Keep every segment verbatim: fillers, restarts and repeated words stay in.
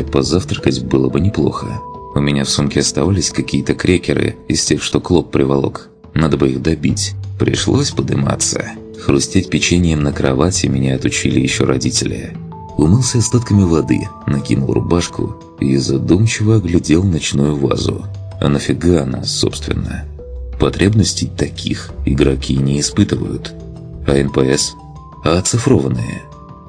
позавтракать было бы неплохо. У меня в сумке оставались какие-то крекеры из тех, что Клоп приволок. Надо бы их добить. Пришлось подыматься. Хрустеть печеньем на кровати меня отучили еще родители. Умылся остатками воды, накинул рубашку и задумчиво оглядел ночную вазу. А нафига она, собственно? Потребностей таких игроки не испытывают. А эн пэ эс? А оцифрованные?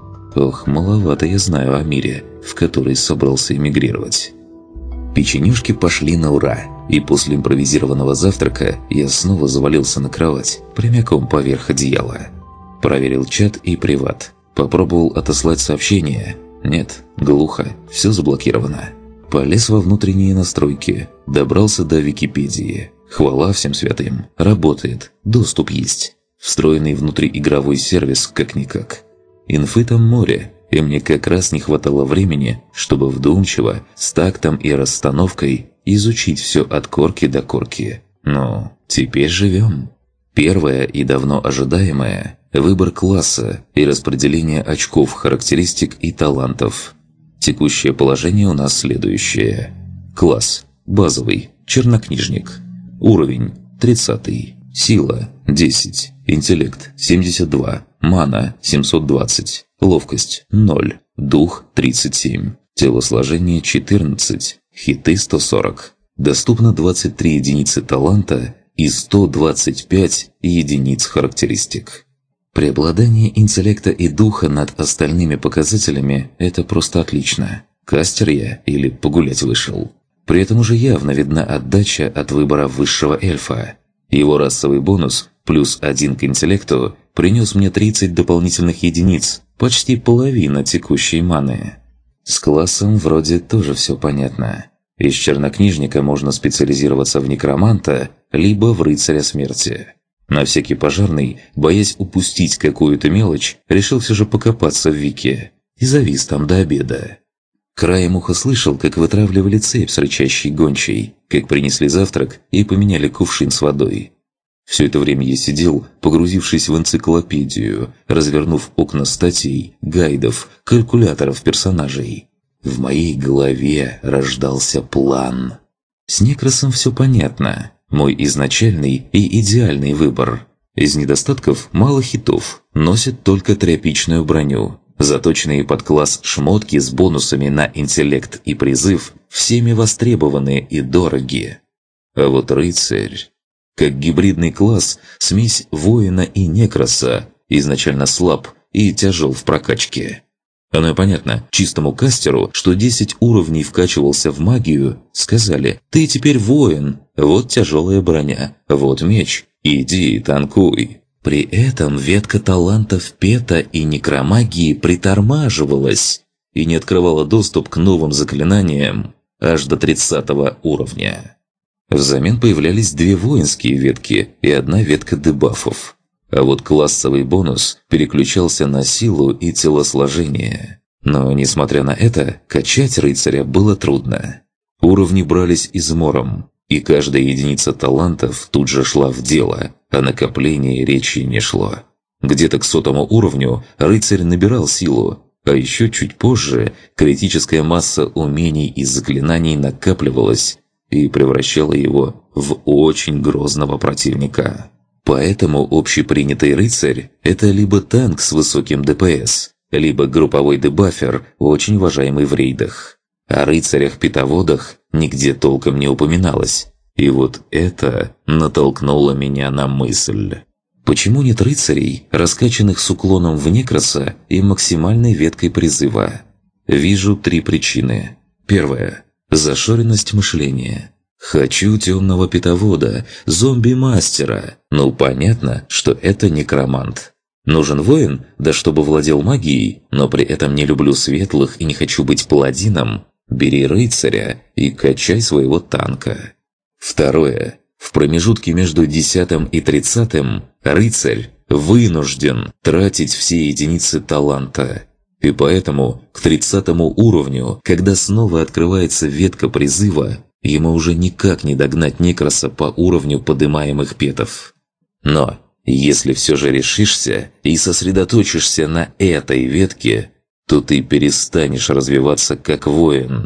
Ох, маловато я знаю о мире, в который собрался эмигрировать. Печенюшки пошли на ура, и после импровизированного завтрака я снова завалился на кровать, прямиком поверх одеяла. Проверил чат и приват. Попробовал отослать сообщение. Нет, глухо, все заблокировано. Полез во внутренние настройки, добрался до Википедии. Хвала всем святым, работает, доступ есть. Встроенный внутриигровой сервис как-никак. Инфы там море, и мне как раз не хватало времени, чтобы вдумчиво, с тактом и расстановкой изучить все от корки до корки. Ну, теперь живем. Первое и давно ожидаемое – выбор класса и распределение очков, характеристик и талантов. Текущее положение у нас следующее. Класс – базовый, чернокнижник. Уровень – тридцатый. Сила – десять. Интеллект – семьдесят два. Мана – семьсот двадцать. Ловкость – ноль. Дух – тридцать семь. Телосложение – четырнадцать. Хиты – сто сорок. Доступно двадцать три единицы таланта и сто двадцать пять единиц характеристик. Преобладание интеллекта и духа над остальными показателями – это просто отлично. Кастер я или погулять вышел. При этом уже явно видна отдача от выбора высшего эльфа. Его расовый бонус плюс один к интеллекту принес мне тридцать дополнительных единиц, почти половина текущей маны. С классом вроде тоже все понятно. Из чернокнижника можно специализироваться в некроманта, либо в рыцаря смерти. На всякий пожарный, боясь упустить какую-то мелочь, решил все же покопаться в Вики. И завис там до обеда. Краем уха слышал, как вытравливали цепь с рычащей гончей, как принесли завтрак и поменяли кувшин с водой. Все это время я сидел, погрузившись в энциклопедию, развернув окна статей, гайдов, калькуляторов персонажей. В моей голове рождался план. С Некросом все понятно. Мой изначальный и идеальный выбор. Из недостатков мало хитов, носит только тряпичную броню. Заточенные под класс шмотки с бонусами на интеллект и призыв всеми востребованы и дороги. А вот рыцарь, как гибридный класс, смесь воина и некроса, изначально слаб и тяжел в прокачке. Оно и понятно, чистому кастеру, что десять уровней вкачивался в магию, сказали: «Ты теперь воин, вот тяжелая броня, вот меч, иди танкуй». При этом ветка талантов пета и некромагии притормаживалась и не открывала доступ к новым заклинаниям аж до тридцатого уровня. Взамен появлялись две воинские ветки и одна ветка дебафов. А вот классовый бонус переключался на силу и телосложение. Но, несмотря на это, качать рыцаря было трудно. Уровни брались измором, и каждая единица талантов тут же шла в дело, о накоплении речи не шло. Где-то к сотому уровню рыцарь набирал силу, а еще чуть позже критическая масса умений и заклинаний накапливалась и превращала его в очень грозного противника. Поэтому общепринятый рыцарь – это либо танк с высоким дэ пэ эс, либо групповой дебафер, очень уважаемый в рейдах. О рыцарях-питоводах нигде толком не упоминалось. И вот это натолкнуло меня на мысль. Почему нет рыцарей, раскачанных с уклоном в некроса и максимальной веткой призыва? Вижу три причины. Первая – зашоренность мышления. Хочу темного питовода, зомби-мастера. Ну, понятно, что это некромант. Нужен воин, да чтобы владел магией, но при этом не люблю светлых и не хочу быть паладином. Бери рыцаря и качай своего танка. Второе. В промежутке между десятым и тридцатым рыцарь вынужден тратить все единицы таланта. И поэтому к тридцатому уровню, когда снова открывается ветка призыва, ему уже никак не догнать некроса по уровню подымаемых петов. Но если все же решишься и сосредоточишься на этой ветке, то ты перестанешь развиваться как воин.